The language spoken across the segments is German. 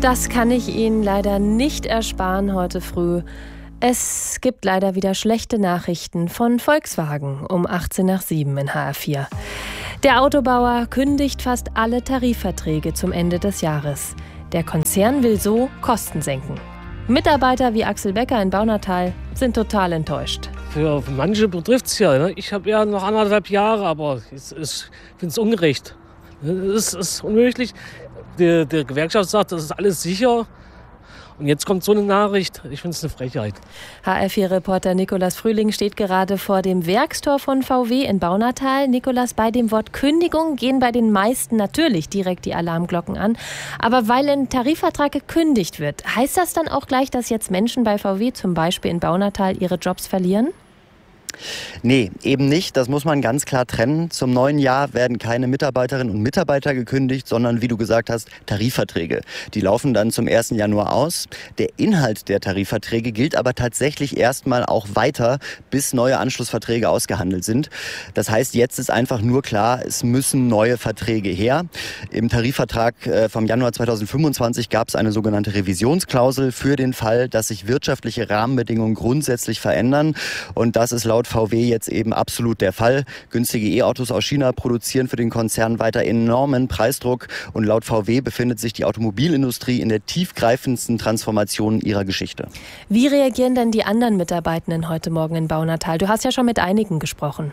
Das kann ich Ihnen leider nicht ersparen heute früh. Es gibt leider wieder schlechte Nachrichten von Volkswagen um 7:18 in HR4. Der Autobauer kündigt fast alle Tarifverträge zum Ende des Jahres. Der Konzern will so Kosten senken. Mitarbeiter wie Axel Becker in Baunatal sind total enttäuscht. Für manche betrifft es ja. Ich habe ja noch 1,5 Jahre, aber ich finde es ungerecht. Es ist unmöglich. Die Gewerkschaft sagt, das ist alles sicher. Und jetzt kommt so eine Nachricht. Ich finde es eine Frechheit. HR4-Reporter Nicolas Frühling steht gerade vor dem Werkstor von VW in Baunatal. Nicolas, bei dem Wort Kündigung gehen bei den meisten natürlich direkt die Alarmglocken an. Aber weil ein Tarifvertrag gekündigt wird, heißt das dann auch gleich, dass jetzt Menschen bei VW zum Beispiel in Baunatal ihre Jobs verlieren? Nee, eben nicht. Das muss man ganz klar trennen. Zum neuen Jahr werden keine Mitarbeiterinnen und Mitarbeiter gekündigt, sondern, wie du gesagt hast, Tarifverträge. Die laufen dann zum 1. Januar aus. Der Inhalt der Tarifverträge gilt aber tatsächlich erstmal auch weiter, bis neue Anschlussverträge ausgehandelt sind. Das heißt, jetzt ist einfach nur klar, es müssen neue Verträge her. Im Tarifvertrag vom Januar 2025 gab es eine sogenannte Revisionsklausel für den Fall, dass sich wirtschaftliche Rahmenbedingungen grundsätzlich verändern. Und das ist laut VW jetzt eben absolut der Fall. Günstige E-Autos aus China produzieren für den Konzern weiter enormen Preisdruck. Und laut VW befindet sich die Automobilindustrie in der tiefgreifendsten Transformation ihrer Geschichte. Wie reagieren denn die anderen Mitarbeitenden heute Morgen in Baunatal? Du hast ja schon mit einigen gesprochen.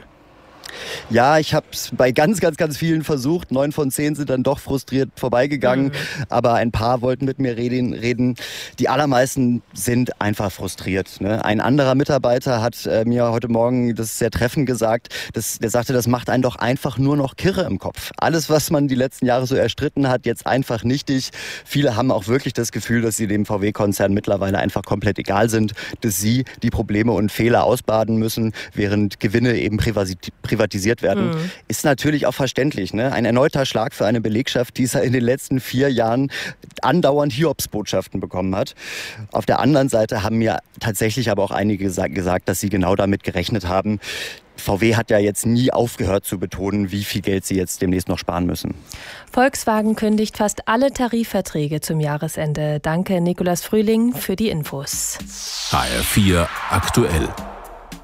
Ja, ich habe es bei ganz vielen versucht. 9 von 10 sind dann doch frustriert vorbeigegangen. Aber ein paar wollten mit mir reden. Die allermeisten sind einfach frustriert. Ne? Ein anderer Mitarbeiter hat mir heute Morgen das sehr treffend gesagt. Der sagte, das macht einen doch einfach nur noch kirre im Kopf. Alles, was man die letzten Jahre so erstritten hat, jetzt einfach nichtig. Viele haben auch wirklich das Gefühl, dass sie dem VW-Konzern mittlerweile einfach komplett egal sind. Dass sie die Probleme und Fehler ausbaden müssen, während Gewinne eben privatisiert werden, ist natürlich auch verständlich. Ne? Ein erneuter Schlag für eine Belegschaft, die es in den letzten 4 Jahren andauernd Hiobsbotschaften bekommen hat. Auf der anderen Seite haben mir tatsächlich aber auch einige gesagt, dass sie genau damit gerechnet haben. VW hat ja jetzt nie aufgehört zu betonen, wie viel Geld sie jetzt demnächst noch sparen müssen. Volkswagen kündigt fast alle Tarifverträge zum Jahresende. Danke, Nicolas Frühling, für die Infos. HR4 aktuell.